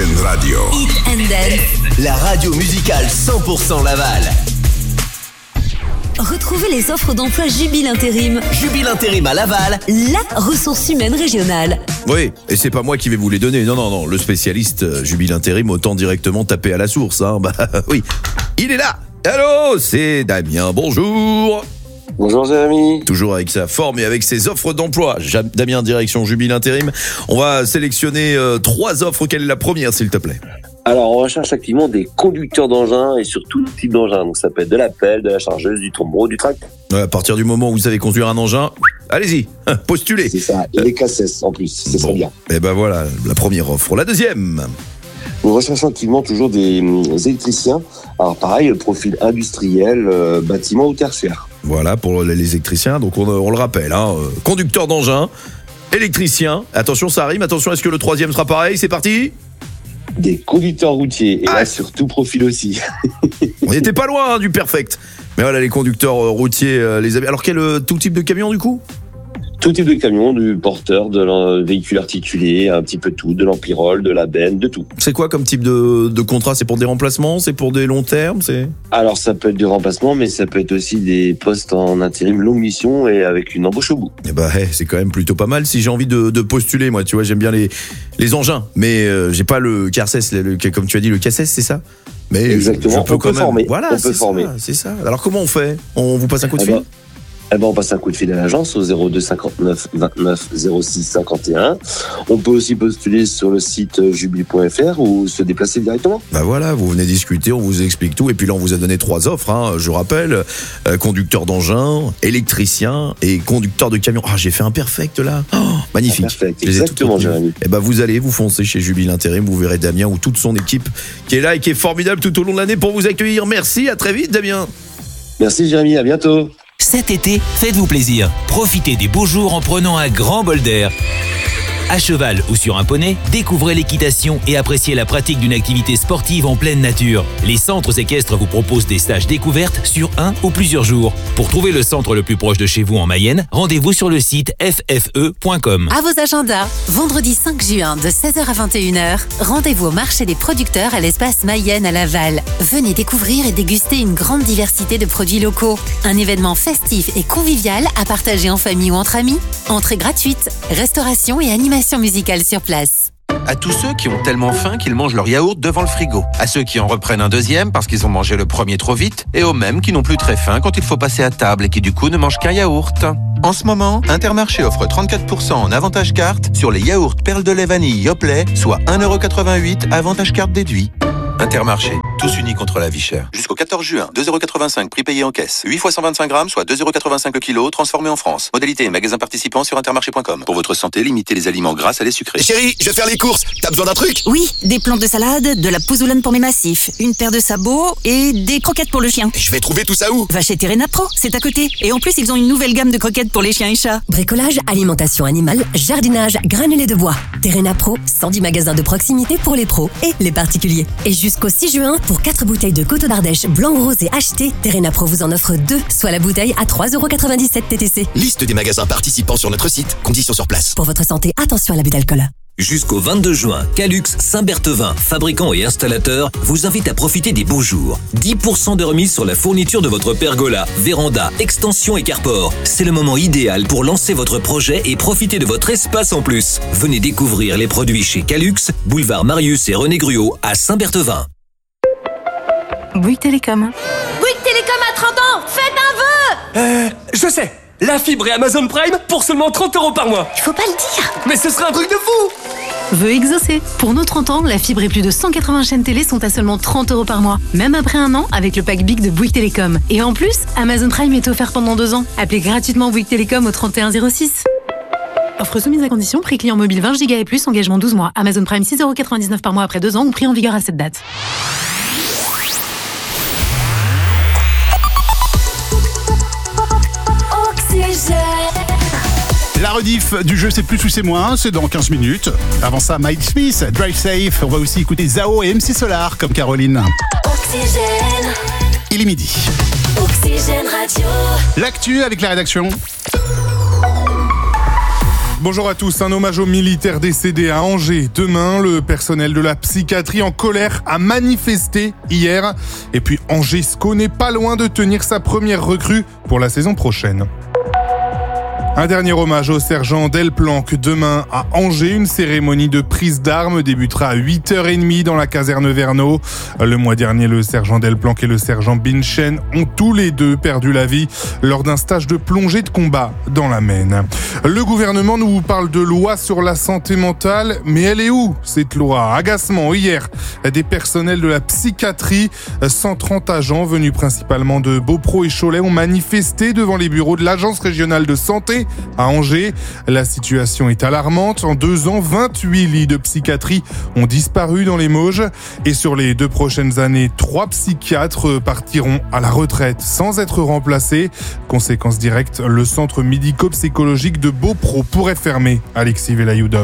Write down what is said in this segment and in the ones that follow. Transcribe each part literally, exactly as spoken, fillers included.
Oxygène Radio. Hit and Dance. La radio musicale cent pour cent Laval. Retrouvez les offres d'emploi Jubile Intérim. Jubile Intérim à Laval, la ressource humaine régionale. Oui, et c'est pas moi qui vais vous les donner. Non, non, non. Le spécialiste euh, Jubile Intérim, autant directement taper à la source. Hein. Bah oui, il est là. Allô, c'est Damien. Bonjour. Bonjour Jérémy. Toujours avec sa forme et avec ses offres d'emploi. Ja- Damien, direction Jubile Intérim. On va sélectionner euh, trois offres. Quelle est la première, s'il te plaît? Alors, on recherche activement des conducteurs d'engins et sur tout type d'engin. Donc, ça peut être de la pelle, de la chargeuse, du tombereau, du tracteur. Ouais, à partir du moment où vous savez conduire un engin, allez-y, postulez. C'est ça. Et les cassettes en plus, c'est ça Bon. bien. Et ben voilà, la première offre. La deuxième. Nous recherchons activement toujours des hum, électriciens. Alors, pareil, profil industriel, euh, bâtiment ou tertiaire. Voilà pour les électriciens. Donc on, on le rappelle, hein, euh, conducteur d'engin, électricien. Attention, ça rime. Attention, est-ce que le troisième sera pareil? C'est parti. Des conducteurs routiers. Et Ah. là, sur tout profil aussi. On n'était pas loin hein, du perfect. Mais voilà, les conducteurs euh, routiers, euh, les amis. Alors quel euh, tout type de camion du coup? Tout type de camion, du porteur, de l'en- véhicule articulé, un petit peu tout, de l'empirole, de la benne, de tout. C'est quoi comme type de, de contrat? C'est pour des remplacements? C'est pour des longs termes? C'est Alors, ça peut être du remplacement, mais ça peut être aussi des postes en intérim longue mission et avec une embauche au bout. Eh ben, hey, c'est quand même plutôt pas mal. Si j'ai envie de, de postuler, moi, tu vois, j'aime bien les les engins, mais euh, j'ai pas le CARCES, le, le- comme tu as dit, le CACES, c'est ça? Mais Exactement. je, je peux On quand peut même. former. Voilà, On peut c'est former. ça, c'est ça. Alors comment on fait? On vous passe un coup de Eh fil? ben, Eh ben, on passe un coup de fil à l'agence au zéro deux cinquante-neuf vingt-neuf zéro six cinquante et un. On peut aussi postuler sur le site jubile point f r ou se déplacer directement. Bah voilà, vous venez discuter, on vous explique tout, et puis là on vous a donné trois offres, hein, je rappelle, euh, conducteur d'engin, électricien et conducteur de camion. Ah, j'ai fait un perfect là, oh, magnifique. Perfect, Je les ai toutes exactement, retenues. Jérémy. Et bah vous allez, vous foncez chez Jubile Intérim, vous verrez Damien ou toute son équipe qui est là et qui est formidable tout au long de l'année pour vous accueillir. Merci, à très vite Damien. Merci Jérémy, à bientôt. Cet été, faites-vous plaisir. Profitez des beaux jours en prenant un grand bol d'air. À cheval ou sur un poney, découvrez l'équitation et appréciez la pratique d'une activité sportive en pleine nature. Les centres équestres vous proposent des stages découvertes sur un ou plusieurs jours. Pour trouver le centre le plus proche de chez vous en Mayenne, rendez-vous sur le site f f e point com. À vos agendas, vendredi cinq juin de seize heures à vingt et une heures, rendez-vous au marché des producteurs à l'espace Mayenne à Laval. Venez découvrir et déguster une grande diversité de produits locaux. Un événement festif et convivial à partager en famille ou entre amis. Entrée gratuite, restauration et animation musicale sur place. À tous ceux qui ont tellement faim qu'ils mangent leur yaourt devant le frigo. À ceux qui en reprennent un deuxième parce qu'ils ont mangé le premier trop vite. Et aux mêmes qui n'ont plus très faim quand il faut passer à table et qui du coup ne mangent qu'un yaourt. En ce moment, Intermarché offre trente-quatre pour cent en avantage carte sur les yaourts perles de lait vanille Yoplait, soit un euro quatre-vingt-huit avantage carte déduit. Intermarché, tous unis contre la vie chère. Jusqu'au quatorze juin, deux euros quatre-vingt-cinq prix payé en caisse. huit fois cent vingt-cinq grammes, soit deux euros quatre-vingt-cinq le kilo, transformé en France. Modalité et magasin participant sur intermarché point com. Pour votre santé, limitez les aliments gras, salés, sucrés. Chérie, je vais faire les courses. T'as besoin d'un truc? Oui, des plantes de salade, de la pouzoulane pour mes massifs, une paire de sabots et des croquettes pour le chien. Je vais trouver tout ça où? Va chez Terena Pro, c'est à côté. Et en plus, ils ont une nouvelle gamme de croquettes pour les chiens et chats. Bricolage, alimentation animale, jardinage, granulés de bois. Terena Pro, cent dix magasins de proximité pour les pros et les particuliers. Et jusqu'au six juin, pour quatre bouteilles de Coteau d'Ardèche blanc rose et acheté, Terena Pro vous en offre deux, soit la bouteille à trois euros quatre-vingt-dix-sept T T C. Liste des magasins participants sur notre site. Conditions sur place. Pour votre santé, attention à l'abus d'alcool. Jusqu'au vingt-deux juin, Calux Saint-Berthevin, fabricant et installateur, vous invite à profiter des beaux jours. dix pour cent de remise sur la fourniture de votre pergola, véranda, extension et carport. C'est le moment idéal pour lancer votre projet et profiter de votre espace en plus. Venez découvrir les produits chez Calux, boulevard Marius et René Gruau à Saint-Berthevin. Bouygues Télécom. Bouygues Télécom a trente ans, faites un vœu. Euh, je sais. La fibre et Amazon Prime pour seulement trente euros par mois. Il faut pas le dire. Mais ce serait un truc de fou. Vœu exaucé. Pour nos trente ans, la fibre et plus de cent quatre-vingts chaînes télé sont à seulement trente euros par mois. Même après un an, avec le pack Big de Bouygues Télécom. Et en plus, Amazon Prime est offert pendant deux ans. Appelez gratuitement Bouygues Télécom au trente et un zéro six. Offre soumise à condition, prix client mobile vingt giga et plus, engagement douze mois. Amazon Prime six euros quatre-vingt-dix-neuf par mois après deux ans ou prix en vigueur à cette date. La rediff du jeu C'est plus ou c'est moins, c'est dans quinze minutes. Avant ça, Mike Smith, Drive Safe. On va aussi écouter Zao et M C Solar comme Caroline. Oxygène. Il est midi. Oxygène Radio. L'actu avec la rédaction. Bonjour à tous. Un hommage aux militaires décédés à Angers. Demain, le personnel de la psychiatrie en colère a manifesté hier. Et puis Angesco n'est pas loin de tenir sa première recrue pour la saison prochaine. Un dernier hommage au sergent Delplanque. Demain, à Angers, une cérémonie de prise d'armes débutera à huit heures trente dans la caserne Verneau. Le mois dernier, le sergent Delplanque et le sergent Binchen ont tous les deux perdu la vie lors d'un stage de plongée de combat dans la Maine. Le gouvernement nous parle de loi sur la santé mentale, mais elle est où, cette loi ? Agacement hier des personnels de la psychiatrie. cent trente agents venus principalement de Beaupro et Cholet ont manifesté devant les bureaux de l'Agence régionale de santé à Angers. La situation est alarmante. En deux ans, vingt-huit lits de psychiatrie ont disparu dans les Mauges. Et sur les deux prochaines années, trois psychiatres partiront à la retraite sans être remplacés. Conséquence directe, le centre médico-psychologique de Beaupro pourrait fermer. Alexis Velayoudom.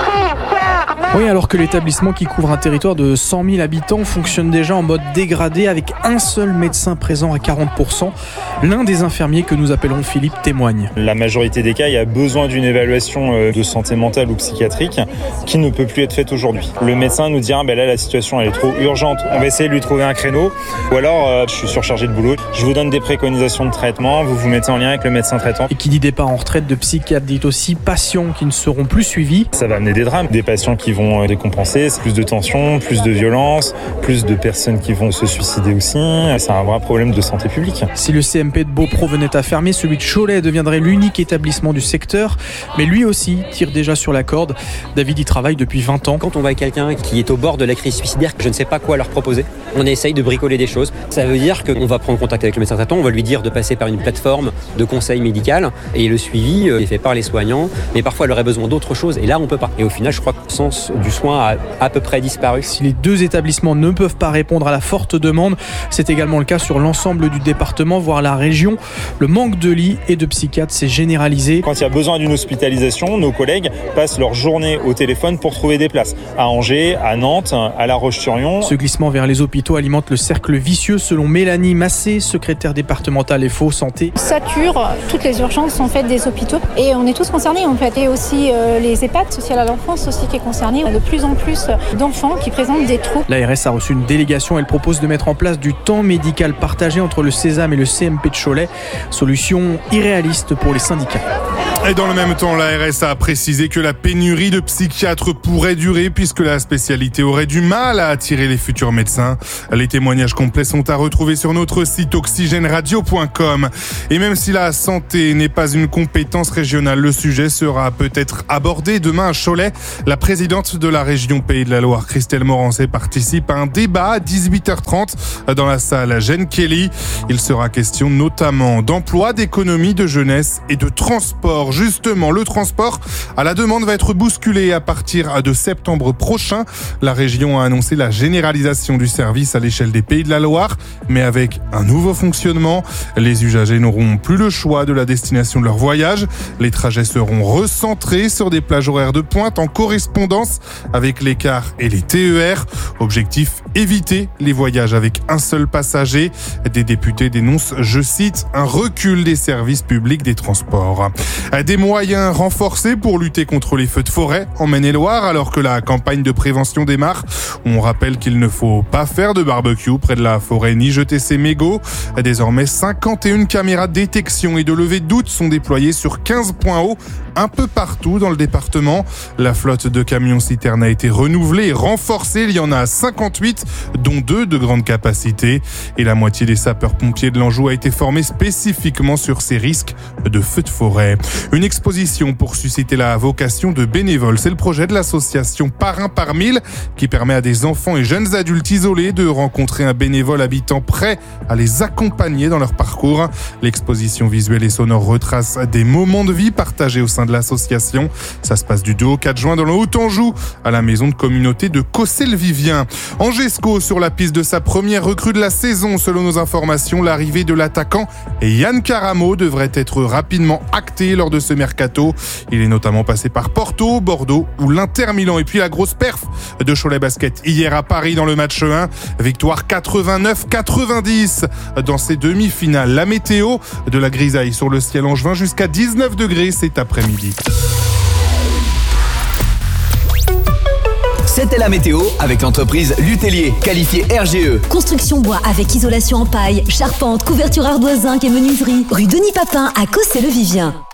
Oui, alors que l'établissement qui couvre un territoire de cent mille habitants fonctionne déjà en mode dégradé avec un seul médecin présent à quarante pour cent. L'un des infirmiers que nous appelons Philippe témoigne. La majorité des cas, il y a besoin d'une évaluation de santé mentale ou psychiatrique qui ne peut plus être faite aujourd'hui. Le médecin nous dira, ben là la situation elle est trop urgente, on va essayer de lui trouver un créneau. Ou alors, euh, je suis surchargé de boulot, je vous donne des préconisations de traitement, vous vous mettez en lien avec le médecin traitant. Et qui dit départ en retraite de psychiatre dit aussi patients qui ne seront plus suivis. Ça va amener des drames, des patients qui vont décompenser, plus de tension, plus de violence, plus de personnes qui vont se suicider aussi. C'est un vrai problème de santé publique. Si le C M P de Beaupro venait à fermer, celui de Cholet deviendrait l'unique établissement du secteur. Mais lui aussi tire déjà sur la corde. David y travaille depuis vingt ans. Quand on voit quelqu'un qui est au bord de la crise suicidaire, je ne sais pas quoi leur proposer. On essaye de bricoler des choses. Ça veut dire qu'on va prendre contact avec le médecin traitant, on va lui dire de passer par une plateforme de conseil médical et le suivi est fait par les soignants. Mais parfois, elle aurait besoin d'autre chose et là, on peut pas. Et au final, je crois que le sens du soin a à peu près disparu. Si les deux établissements ne peuvent pas répondre à la forte demande, c'est également le cas sur l'ensemble du département, voire la région. Le manque de lits et de psychiatres s'est généralisé. Quand il y a besoin d'une hospitalisation, nos collègues passent leur journée au téléphone pour trouver des places. À Angers, à Nantes, à La Roche-sur-Yon. Ce glissement vers les hôpitaux alimente le cercle vicieux selon Mélanie Massé, secrétaire départementale F O Santé. Sature, toutes les urgences en fait des hôpitaux et on est tous concernés en fait. Et aussi euh, les EHPAD, social à l'enfance aussi qui est concerné. De plus en plus d'enfants qui présentent des troubles. L'A R S a reçu une délégation. Elle propose de mettre en place du temps médical partagé entre le Sésame et le C M P de Cholet. Solution irréaliste pour les syndicats. Et dans le même temps, l'A R S a précisé que la pénurie de psychiatres pourrait durer puisque la spécialité aurait du mal à attirer les futurs médecins. Les témoignages complets sont à retrouver sur notre site oxygène radio point com. Et même si la santé n'est pas une compétence régionale, le sujet sera peut-être abordé demain à Cholet. La présidente de la région Pays de la Loire, Christelle Morancé, participe à un débat à dix-huit heures trente dans la salle Jeanne Kelly. Il sera question notamment d'emploi, d'économie, de jeunesse et de transport. Justement, le transport à la demande va être bousculé à partir de septembre prochain. La région a annoncé la généralisation du service à l'échelle des Pays de la Loire, mais avec un nouveau fonctionnement. Les usagers n'auront plus le choix de la destination de leur voyage. Les trajets seront recentrés sur des plages horaires de pointe en correspondance avec les cars et les T E R. Objectif, éviter les voyages avec un seul passager. Des députés dénoncent, je cite, un recul des services publics des transports. Des moyens renforcés pour lutter contre les feux de forêt en Maine-et-Loire alors que la campagne de prévention démarre. On rappelle qu'il ne faut pas faire de barbecue près de la forêt ni jeter ses mégots. Désormais, cinquante et une caméras de détection et de levée de doute sont déployées sur quinze points hauts un peu partout dans le département. La flotte de camions-citernes a été renouvelée et renforcée. Il y en a cinquante-huit, dont deux de grande capacité. Et la moitié des sapeurs-pompiers de l'Anjou a été formée spécifiquement sur ces risques de feux de forêt. Une exposition pour susciter la vocation de bénévoles. C'est le projet de l'association Parrain par mille qui permet à des enfants et jeunes adultes isolés de rencontrer un bénévole habitant prêt à les accompagner dans leur parcours. L'exposition visuelle et sonore retrace des moments de vie partagés au sein de l'association. Ça se passe du deux au quatre juin dans le Haut-Anjou, à la maison de communauté de Cossel-Vivien. Angesco sur la piste de sa première recrue de la saison. Selon nos informations, l'arrivée de l'attaquant Yann Caramo devrait être rapidement actée lors de ce mercato. Il est notamment passé par Porto, Bordeaux ou l'Inter Milan. Et puis la grosse perf de Cholet Basket hier à Paris dans le match un. Victoire quatre-vingt-neuf quatre-vingt-dix dans ces demi-finales. La météo, de la grisaille sur le ciel angevin jusqu'à dix-neuf degrés cet après-midi. C'était la météo avec l'entreprise Lutellier, qualifiée R G E. Construction bois avec isolation en paille, charpente, couverture ardoise, zinc et menuiserie. Rue Denis Papin à Cossé-le-Vivien.